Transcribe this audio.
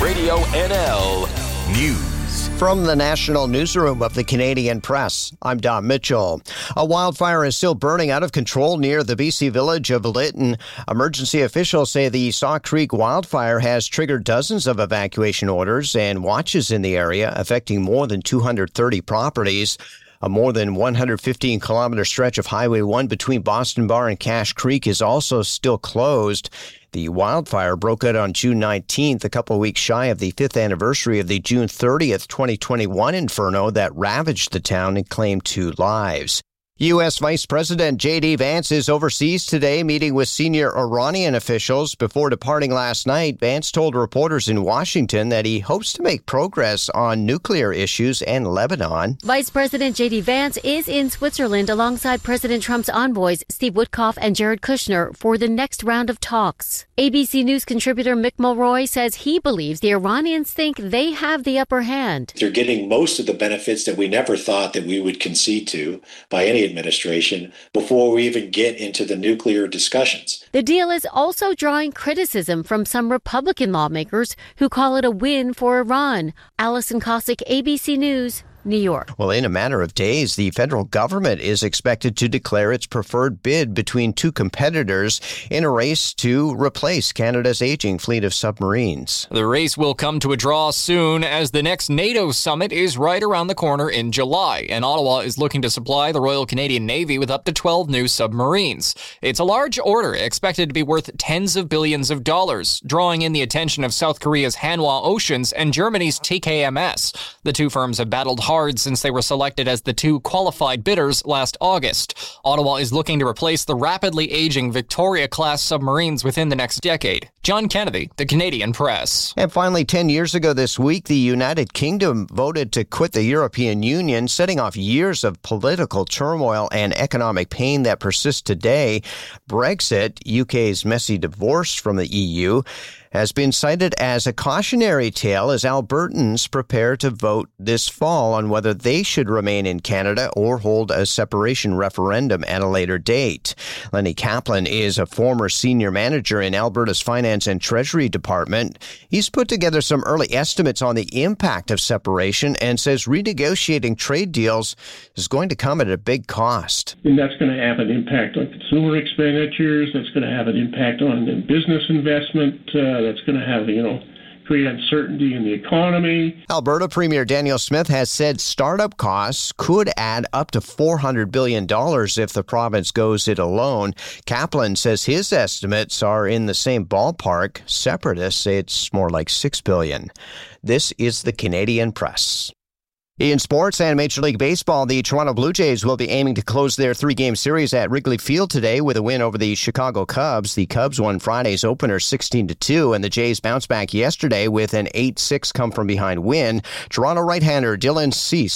Radio NL News. From the National Newsroom of the Canadian Press, I'm Don Mitchell. A wildfire is still burning out of control near the BC village of Lytton. Emergency officials say the Saw Creek wildfire has triggered dozens of evacuation orders and watches in the area, affecting more than 230 properties. A more than 115-kilometer stretch of Highway 1 between Boston Bar and Cache Creek is also still closed. The wildfire broke out on June 19th, a couple of weeks shy of the 5th anniversary of the June 30th, 2021 inferno that ravaged the town and claimed 2 lives. U.S. Vice President J.D. Vance is overseas today, meeting with senior Iranian officials. Before departing last night, Vance told reporters in Washington that he hopes to make progress on nuclear issues and Lebanon. Vice President J.D. Vance is in Switzerland alongside President Trump's envoys, Steve Witkoff and Jared Kushner, for the next round of talks. ABC News contributor Mick Mulroy says he believes the Iranians think they have the upper hand. They're getting most of the benefits that we never thought that we would concede to by any administration before we even get into the nuclear discussions. The deal is also drawing criticism from some Republican lawmakers who call it a win for Iran. Allison Cossack, ABC News, New York. Well, in a matter of days, the federal government is expected to declare its preferred bid between 2 competitors in a race to replace Canada's aging fleet of submarines. The race will come to a draw soon as the next NATO summit is right around the corner in July, and Ottawa is looking to supply the Royal Canadian Navy with up to 12 new submarines. It's a large order expected to be worth tens of billions of dollars, drawing in the attention of South Korea's Hanwha Oceans and Germany's TKMS. The 2 firms have battled hard since they were selected as the 2 qualified bidders last August. Ottawa is looking to replace the rapidly aging Victoria-class submarines within the next decade. John Kennedy, the Canadian Press. And finally, 10 years ago this week, the United Kingdom voted to quit the European Union, setting off years of political turmoil and economic pain that persist today. Brexit, UK's messy divorce from the EU, has been cited as a cautionary tale as Albertans prepare to vote this fall on whether they should remain in Canada or hold a separation referendum at a later date. Lenny Kaplan is a former senior manager in Alberta's Finance and Treasury Department. He's put together some early estimates on the impact of separation and says renegotiating trade deals is going to come at a big cost. And that's going to have an impact on consumer expenditures. That's going to have an impact on business investment. That's going to have, create uncertainty in the economy. Alberta Premier Danielle Smith has said startup costs could add up to $400 billion if the province goes it alone. Kaplan says his estimates are in the same ballpark. Separatists say it's more like $6 billion. This is the Canadian Press. In sports and Major League Baseball, the Toronto Blue Jays will be aiming to close their 3-game series at Wrigley Field today with a win over the Chicago Cubs. The Cubs won Friday's opener 16-2, and the Jays bounced back yesterday with an 8-6 come-from-behind win. Toronto right-hander Dylan Cease